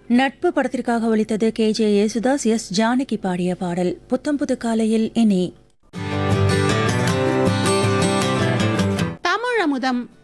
நட்பு படத்திற்காக ஒலித்தது KJ யேசுதாஸ், எஸ் ஜானகி பாடிய பாடல். புத்தம் புது காலையில் இனி தமிழமுதம்